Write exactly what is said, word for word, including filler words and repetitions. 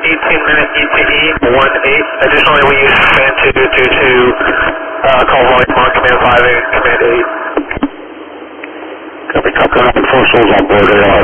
eighteen minute E T E, one eight. Additionally, we use command two to, to uh, call volume on command five and command eight. Copy, copy, nine, four souls on board, A R